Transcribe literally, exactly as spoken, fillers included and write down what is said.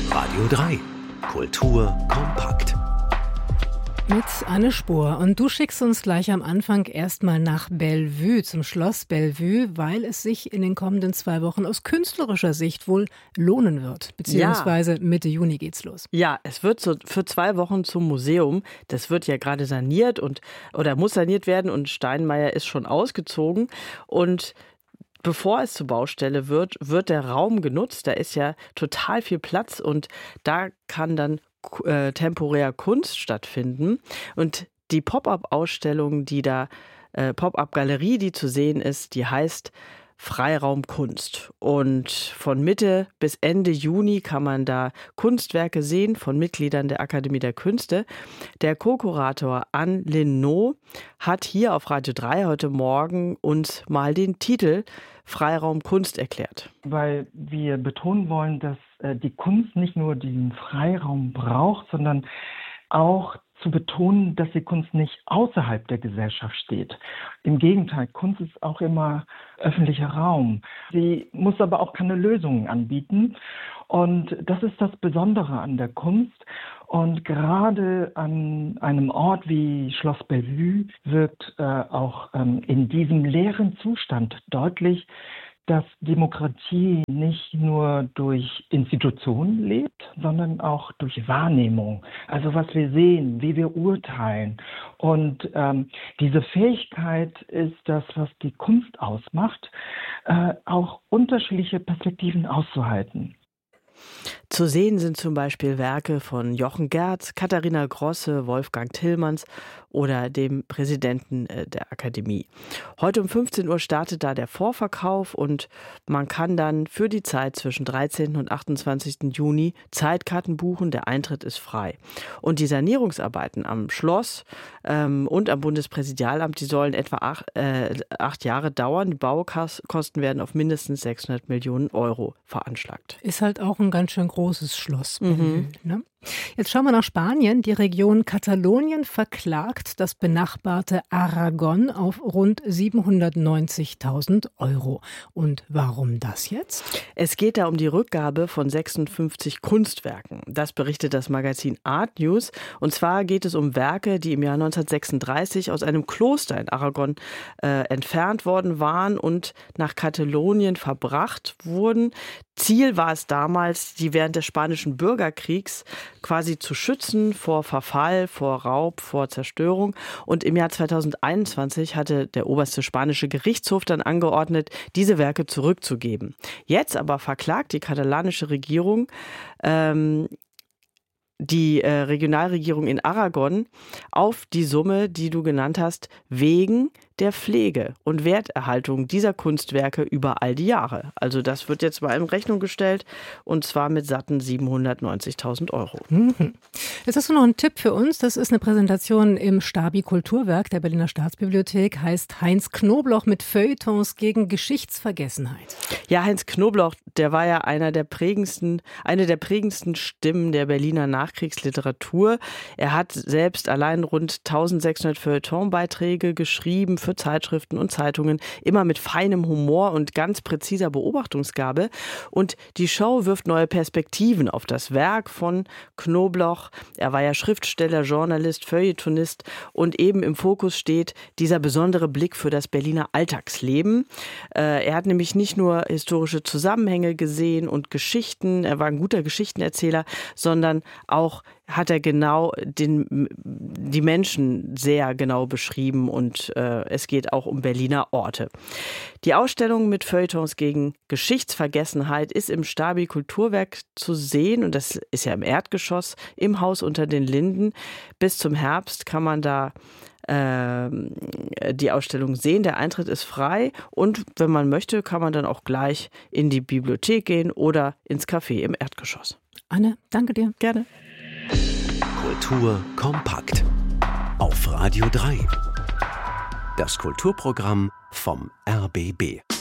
Radio drei. Kultur kompakt. Mit Anne Spohr. Und du schickst uns gleich am Anfang erstmal nach Bellevue, zum Schloss Bellevue, weil es sich in den kommenden zwei Wochen aus künstlerischer Sicht wohl lohnen wird. Beziehungsweise ja. Mitte Juni geht's los. Ja, es wird so für zwei Wochen zum Museum. Das wird ja gerade saniert und oder muss saniert werden und Steinmeier ist schon ausgezogen. Und bevor es zur Baustelle wird, wird der Raum genutzt. Da ist ja total viel Platz und da kann dann äh, temporär Kunst stattfinden. Und die Pop-up-Ausstellung, die da, äh, Pop-up-Galerie, die zu sehen ist, die heißt Freiraum Kunst. Und von Mitte bis Ende Juni kann man da Kunstwerke sehen von Mitgliedern der Akademie der Künste. Der Co-Kurator Anne Linnaud hat hier auf Radio drei heute Morgen uns mal den Titel Freiraum Kunst erklärt. Weil wir betonen wollen, dass äh, die Kunst nicht nur diesen Freiraum braucht, sondern auch zu betonen, dass die Kunst nicht außerhalb der Gesellschaft steht. Im Gegenteil, Kunst ist auch immer öffentlicher Raum. Sie muss aber auch keine Lösungen anbieten. Und das ist das Besondere an der Kunst. Und gerade an einem Ort wie Schloss Bellevue wird äh, auch ähm, in diesem leeren Zustand deutlich, dass Demokratie nicht nur durch Institutionen lebt, sondern auch durch Wahrnehmung. Also was wir sehen, wie wir urteilen. Und ähm, diese Fähigkeit ist das, was die Kunst ausmacht, äh, auch unterschiedliche Perspektiven auszuhalten. Zu sehen sind zum Beispiel Werke von Jochen Gerz, Katharina Grosse, Wolfgang Tillmanns oder dem Präsidenten der Akademie. Heute um fünfzehn Uhr startet da der Vorverkauf und man kann dann für die Zeit zwischen dreizehnten und achtundzwanzigsten Juni Zeitkarten buchen. Der Eintritt ist frei. Und die Sanierungsarbeiten am Schloss ähm, und am Bundespräsidialamt, die sollen etwa acht, äh, acht Jahre dauern. Die Baukosten werden auf mindestens sechshundert Millionen Euro veranschlagt. Ist halt auch ein ganz schön großes Schloss. Mhm. Ne? Jetzt schauen wir nach Spanien. Die Region Katalonien verklagt das benachbarte Aragon auf rund siebenhundertneunzigtausend Euro. Und warum das jetzt? Es geht da um die Rückgabe von sechsundfünfzig Kunstwerken. Das berichtet das Magazin Art News. Und zwar geht es um Werke, die im Jahr neunzehnhundertsechsunddreißig aus einem Kloster in Aragon äh, entfernt worden waren und nach Katalonien verbracht wurden. Ziel war es damals, die während des Spanischen Bürgerkriegs quasi zu schützen vor Verfall, vor Raub, vor Zerstörung. Und im Jahr zweitausendeinundzwanzig hatte der oberste spanische Gerichtshof dann angeordnet, diese Werke zurückzugeben. Jetzt aber verklagt die katalanische Regierung ähm, die äh, Regionalregierung in Aragon auf die Summe, die du genannt hast, wegen der Pflege und Werterhaltung dieser Kunstwerke über all die Jahre. Also das wird jetzt mal in Rechnung gestellt und zwar mit satten siebenhundertneunzigtausend Euro. Mhm. Jetzt hast du noch einen Tipp für uns. Das ist eine Präsentation im Stabi Kulturwerk der Berliner Staatsbibliothek. Heißt Heinz Knobloch mit Feuilletons gegen Geschichtsvergessenheit. Ja, Heinz Knobloch, der war ja einer der prägendsten, eine der prägendsten Stimmen der Berliner Nachkriegsliteratur. Er hat selbst allein rund eintausendsechshundert Feuilletonbeiträge geschrieben für Zeitschriften und Zeitungen, immer mit feinem Humor und ganz präziser Beobachtungsgabe. Und die Show wirft neue Perspektiven auf das Werk von Knobloch. Er war ja Schriftsteller, Journalist, Feuilletonist und eben im Fokus steht dieser besondere Blick für das Berliner Alltagsleben. Äh, er hat nämlich nicht nur historische Zusammenhänge gesehen und Geschichten, er war ein guter Geschichtenerzähler, sondern auch hat er genau den, die Menschen sehr genau beschrieben und äh, es geht auch um Berliner Orte. Die Ausstellung mit Feuilletons gegen Geschichtsvergessenheit ist im Stabi Kulturwerk zu sehen und das ist ja im Erdgeschoss im Haus unter den Linden. Bis zum Herbst kann man da äh, die Ausstellung sehen. Der Eintritt ist frei und wenn man möchte, kann man dann auch gleich in die Bibliothek gehen oder ins Café im Erdgeschoss. Anne, danke dir. Gerne. Kultur kompakt. Auf Radio drei. Das Kulturprogramm vom R B B.